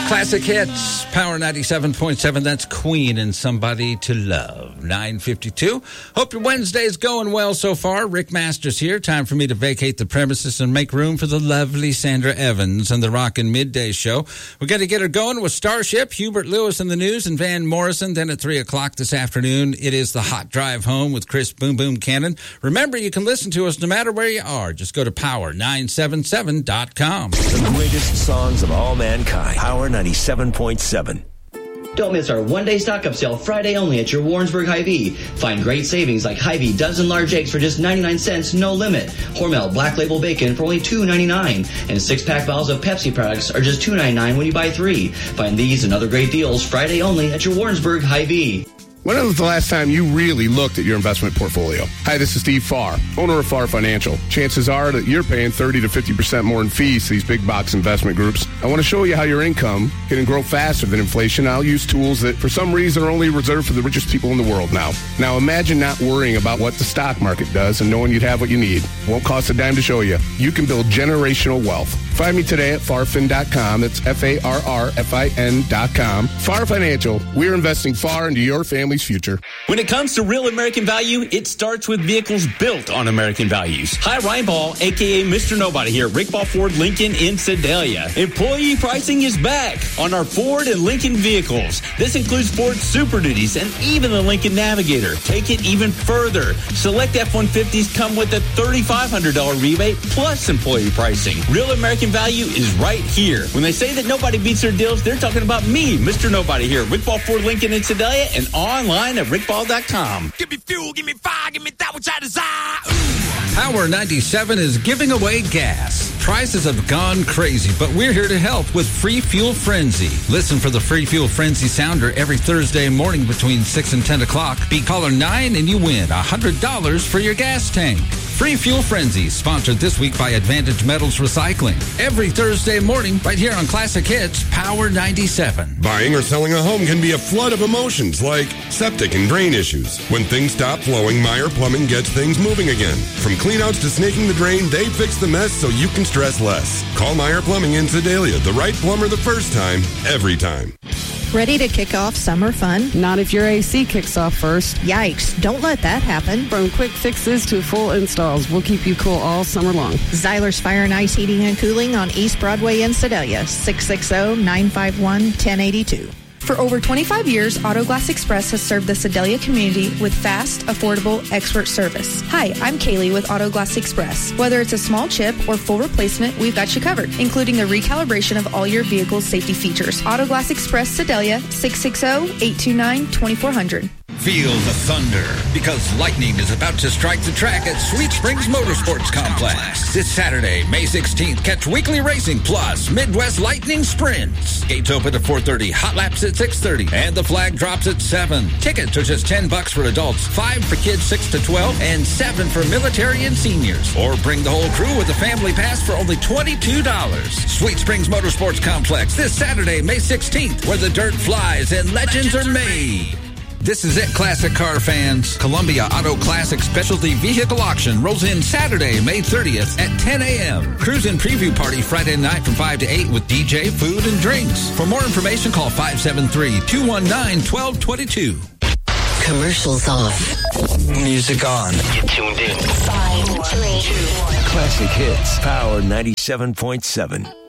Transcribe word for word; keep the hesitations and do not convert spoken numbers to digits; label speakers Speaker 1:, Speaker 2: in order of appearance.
Speaker 1: Classic hits, Power ninety-seven point seven. That's Queen and Somebody to Love. nine fifty-two. Hope your Wednesday's going well so far. Rick Masters here. Time for me to vacate the premises and make room for the lovely Sandra Evans and the Rockin' Midday Show. We're going to get her going with Starship, Hubert Lewis in the news, and Van Morrison. Then at three o'clock this afternoon, it is the Hot Drive Home with Chris Boom Boom Cannon. Remember, you can listen to us no matter where you are. Just go to power nine seven seven dot com.
Speaker 2: The greatest songs of all mankind. Power ninety-seven point seven.
Speaker 3: Don't miss our one-day stock-up sale Friday only at your Warrensburg Hy-Vee. Find great savings like Hy-Vee dozen large eggs for just ninety-nine cents, no limit. Hormel Black Label Bacon for only two ninety-nine. And six-pack bottles of Pepsi products are just two ninety-nine when you buy three. Find these and other great deals Friday only at your Warrensburg Hy-Vee.
Speaker 4: When was the last time you really looked at your investment portfolio? Hi, this is Steve Farr, owner of Farr Financial. Chances are that you're paying thirty to fifty percent more in fees to these big box investment groups. I want to show you how your income can grow faster than inflation. I'll use tools that for some reason are only reserved for the richest people in the world now. Now imagine not worrying about what the stock market does and knowing you'd have what you need. Won't cost a dime to show you. You can build generational wealth. Find me today at farfin dot com. That's F A R R F I N dot com. Farr Financial. We're investing far into your family's future.
Speaker 5: When it comes to real American value, it starts with vehicles built on American values. Hi, Ryan Ball, a k a. Mister Nobody here, Rick Ball Ford Lincoln in Sedalia. Employee pricing is back on our Ford and Lincoln vehicles. This includes Ford Super Duties and even the Lincoln Navigator. Take it even further. Select F one fifties come with a three thousand five hundred dollars rebate plus employee pricing. Real American value is right here. When they say that nobody beats their deals, they're talking about me, Mister Nobody here, Rick Ball Ford Lincoln in Sedalia, and online at rick ball dot com.
Speaker 6: Give me fuel, give me fire, give me that which I desire. Ooh.
Speaker 1: Power ninety-seven is giving away gas. Prices have gone crazy, but we're here to help with Free Fuel Frenzy. Listen for the Free Fuel Frenzy Sounder every Thursday morning between six and ten o'clock. Be caller nine and you win one hundred dollars for your gas tank. Free Fuel Frenzy, sponsored this week by Advantage Metals Recycling. Every Thursday morning, right here on Classic Hits, Power ninety-seven.
Speaker 7: Buying or selling a home can be a flood of emotions like septic and drain issues. When things stop flowing, Meyer Plumbing gets things moving again. From cleanouts to snaking the drain, they fix the mess so you can stress less. Call Meyer Plumbing in Sedalia. The right plumber the first time, every time.
Speaker 8: Ready to kick off summer fun?
Speaker 9: Not if your A C kicks off first.
Speaker 8: Yikes, don't let that happen.
Speaker 9: From quick fixes to full installs, we'll keep you cool all summer long.
Speaker 8: Zyler's Fire and Ice Heating and Cooling on East Broadway in Sedalia, six six zero, nine five one, one zero eight two.
Speaker 10: For over twenty-five years, Autoglass Express has served the Sedalia community with fast, affordable, expert service. Hi, I'm Kaylee with Autoglass Express. Whether it's a small chip or full replacement, we've got you covered, including the recalibration of all your vehicle's safety features. Autoglass Express Sedalia, six six zero, eight two nine, two four zero zero.
Speaker 1: Feel the thunder, because lightning is about to strike the track at Sweet Springs Motorsports Complex. This Saturday, May sixteenth, catch weekly racing plus Midwest Lightning Sprints. Gates open at four thirty, hot laps at six thirty, and the flag drops at seven. Tickets are just ten bucks for adults, five for kids six to twelve, and seven for military and seniors. Or bring the whole crew with a family pass for only twenty-two dollars. Sweet Springs Motorsports Complex this Saturday, May sixteenth, where the dirt flies and legends are made. This is it, classic car fans. Columbia Auto Classic Specialty Vehicle Auction rolls in Saturday, May thirtieth at ten a.m. Cruise and preview party Friday night from five to eight with D J, food, and drinks. For more information, call five seven three, two one nine, one two two two.
Speaker 11: Commercials off.
Speaker 2: Music on.
Speaker 11: You tuned in. Five, three, two, one.
Speaker 2: Classic Hits. Power ninety-seven point seven.